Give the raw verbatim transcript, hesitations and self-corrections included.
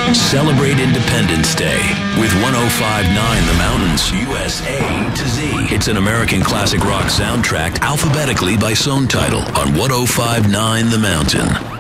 Celebrate Independence Day with one oh five point nine The Mountains, U S A to Z. It's an American classic rock soundtrack alphabetically by song title on one oh five point nine The Mountain.